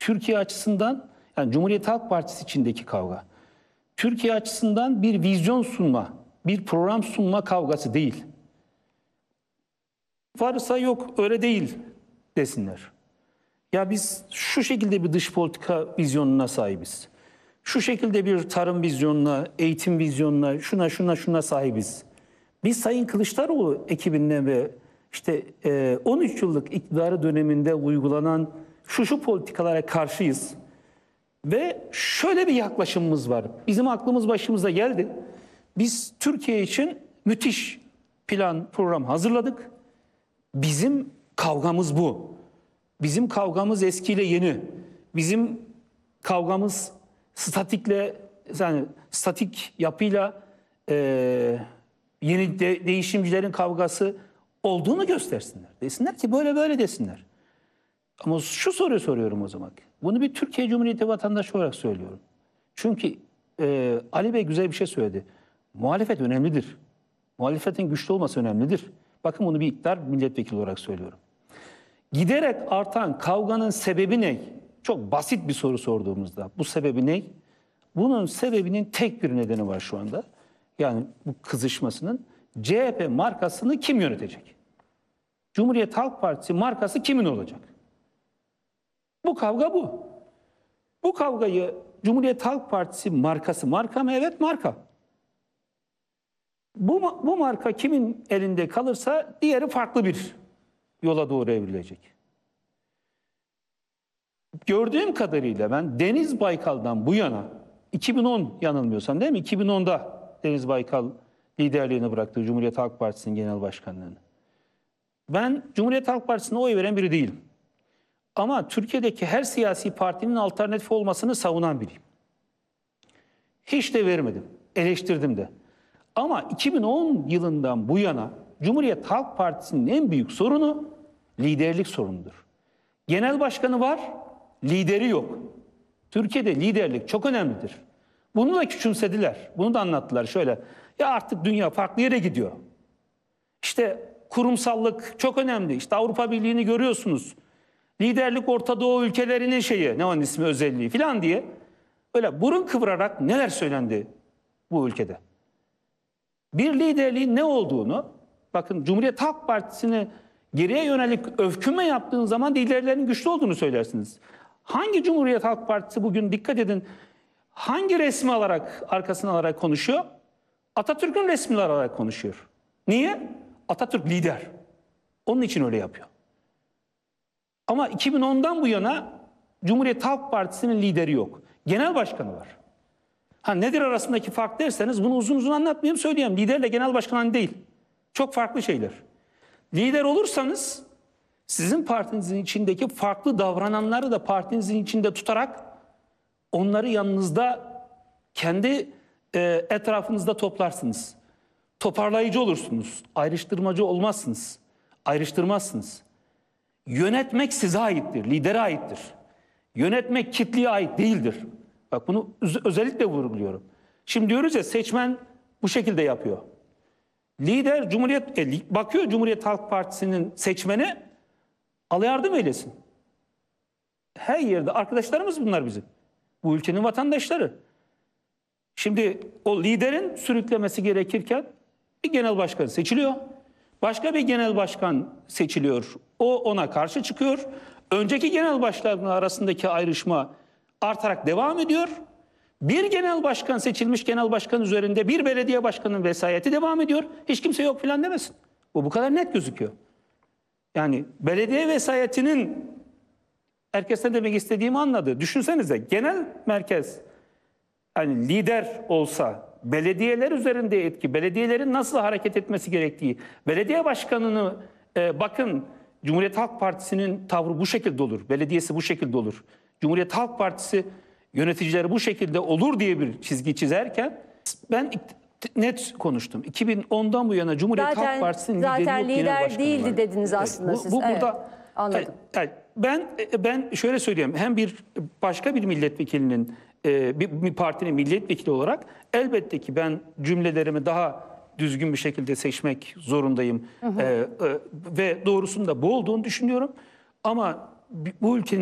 Türkiye açısından, yani Cumhuriyet Halk Partisi içindeki kavga, Türkiye açısından bir vizyon sunma, bir program sunma kavgası değil. Varsa yok, öyle değil desinler. Ya biz şu şekilde bir dış politika vizyonuna sahibiz. Şu şekilde bir tarım vizyonuna, eğitim vizyonuna, şuna sahibiz. Biz Sayın Kılıçdaroğlu ekibinden ve işte 13 yıllık iktidarı döneminde uygulanan şu politikalara karşıyız. Ve şöyle bir yaklaşımımız var. Bizim aklımız başımıza geldi. Biz Türkiye için müthiş plan, program hazırladık. Bizim kavgamız bu. Bizim kavgamız eskiyle yeni. Bizim kavgamız statikle, yani statik yapıyla yeni değişimcilerin kavgası olduğunu göstersinler. Desinler ki böyle desinler. Ama şu soruyu soruyorum o zaman. Bunu bir Türkiye Cumhuriyeti vatandaşı olarak söylüyorum. Çünkü Ali Bey güzel bir şey söyledi. Muhalefet önemlidir. Muhalefetin güçlü olması önemlidir. Bakın bunu bir iktidar milletvekili olarak söylüyorum. Giderek artan kavganın sebebi ne? Çok basit bir soru sorduğumuzda bu sebebi ne? Bunun sebebinin tek bir nedeni var şu anda. Yani bu kızışmasının CHP markasını kim yönetecek? Cumhuriyet Halk Partisi markası kimin olacak? Bu kavga bu. Bu kavgayı Cumhuriyet Halk Partisi markası, marka mı? Evet, marka. Bu marka kimin elinde kalırsa diğeri farklı bir yola doğru evrilecek. Gördüğüm kadarıyla ben Deniz Baykal'dan bu yana, 2010 yanılmıyorsam değil mi? 2010'da Deniz Baykal liderliğini bıraktı, Cumhuriyet Halk Partisi'nin genel başkanlığını. Ben Cumhuriyet Halk Partisi'ne oy veren biri değilim. Ama Türkiye'deki her siyasi partinin alternatif olmasını savunan biriyim. Hiç de vermedim, eleştirdim de. Ama 2010 yılından bu yana Cumhuriyet Halk Partisi'nin en büyük sorunu liderlik sorunudur. Genel başkanı var, lideri yok. Türkiye'de liderlik çok önemlidir. Bunu da küçümsediler, bunu da anlattılar şöyle. Ya artık dünya farklı yere gidiyor. İşte kurumsallık çok önemli. İşte Avrupa Birliği'ni görüyorsunuz. Liderlik Orta Doğu ülkelerinin şeyi, ne onun ismi, özelliği falan diye öyle burun kıvırarak neler söylendi bu ülkede. Bir liderliğin ne olduğunu, bakın Cumhuriyet Halk Partisi'ne geriye yönelik övkünme yaptığın zaman liderlerin güçlü olduğunu söylersiniz. Hangi Cumhuriyet Halk Partisi bugün, dikkat edin, hangi resmi alarak, arkasına alarak konuşuyor? Atatürk'ün resmini alarak konuşuyor. Niye? Atatürk lider. Onun için öyle yapıyor. Ama 2010'dan bu yana Cumhuriyet Halk Partisi'nin lideri yok. Genel başkanı var. Nedir arasındaki fark derseniz bunu uzun anlatmayayım, söyleyeyim. Liderle genel başkan aynı değil. Çok farklı şeyler. Lider olursanız sizin partinizin içindeki farklı davrananları da partinizin içinde tutarak onları yanınızda, kendi etrafınızda toplarsınız. Toparlayıcı olursunuz. Ayrıştırmacı olmazsınız. Ayrıştırmazsınız. Yönetmek size aittir, lidere aittir. Yönetmek kitleye ait değildir. Bak, bunu özellikle vurguluyorum. Şimdi diyoruz ya, seçmen bu şekilde yapıyor. Lider bakıyor Cumhuriyet Halk Partisi'nin seçmeni, Allah yardım eylesin. Her yerde arkadaşlarımız bunlar bizim. Bu ülkenin vatandaşları. Şimdi o liderin sürüklemesi gerekirken bir genel başkan seçiliyor. Başka bir genel başkan seçiliyor. O ona karşı çıkıyor. Önceki genel başkanlar arasındaki ayrışma artarak devam ediyor. Bir genel başkan, seçilmiş genel başkan üzerinde bir belediye başkanının vesayeti devam ediyor. Hiç kimse yok falan demesin. Bu kadar net gözüküyor. Yani belediye vesayetinin, herkes ne demek istediğimi anladı. Düşünsenize, genel merkez hani lider olsa, belediyeler üzerinde etki, belediyelerin nasıl hareket etmesi gerektiği, belediye başkanını bakın, Cumhuriyet Halk Partisi'nin tavrı bu şekilde olur, belediyesi bu şekilde olur. Cumhuriyet Halk Partisi yöneticileri bu şekilde olur diye bir çizgi çizerken ben net konuştum. 2010'dan bu yana Cumhuriyet Halk Partisi'nin lideri yok, zaten lider değildi var dediniz aslında siz. Burada anladım. Ben şöyle söyleyeyim. Hem başka bir milletvekilinin, bir partinin milletvekili olarak elbette ki ben cümlelerimi daha düzgün bir şekilde seçmek zorundayım. Ve doğrusunun da bu olduğunu düşünüyorum. Ama bu ülkenin